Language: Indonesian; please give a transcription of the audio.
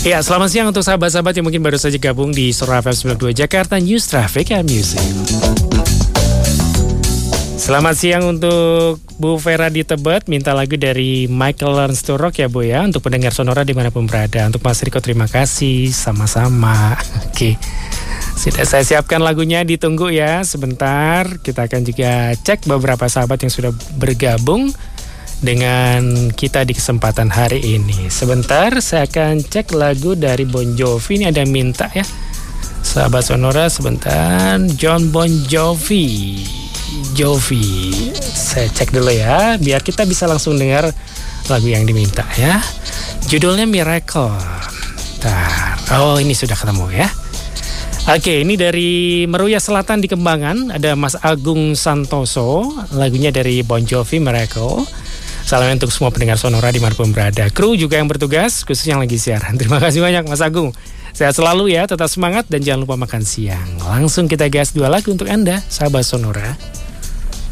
Ya, selamat siang untuk sahabat-sahabat yang mungkin baru saja gabung di Suara FM 92 Jakarta News Traffic and Music. Selamat siang untuk Bu Vera di Tebet, minta lagu dari Michael Learns to Rock ya Bu ya, untuk pendengar Sonora dimanapun berada. Untuk Mas Riko terima kasih, sama-sama. Oke, sudah saya siapkan lagunya, ditunggu ya sebentar. Kita akan juga cek beberapa sahabat yang sudah bergabung dengan kita di kesempatan hari ini. Sebentar, saya akan cek lagu dari Bon Jovi. Ini ada minta ya, sahabat Sonora, sebentar. John Bon Jovi. Saya cek dulu ya, biar kita bisa langsung dengar lagu yang diminta ya. Judulnya Miracle. Oh, ini sudah ketemu ya. Oke, ini dari Meruya Selatan di Kembangan. Ada Mas Agung Santoso. Lagunya dari Bon Jovi, Miracle. Salam untuk semua pendengar Sonora dimanapun berada. Kru juga yang bertugas, khusus yang lagi siaran. Terima kasih banyak Mas Agung. Sehat selalu ya, tetap semangat dan jangan lupa makan siang. Langsung kita gas 2 lagu untuk Anda, sahabat Sonora.